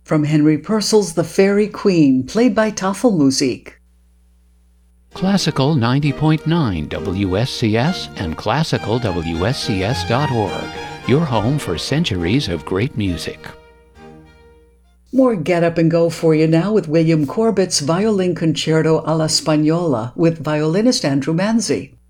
from Henry Purcell's The Fairy Queen, played by Tafelmusik. Classical 90.9 WSCS and classicalwscs.org, your home for centuries of great music. More Get Up and Go for you now with William Corbett's Violin Concerto alla Spagnola with violinist Andrew Manzi.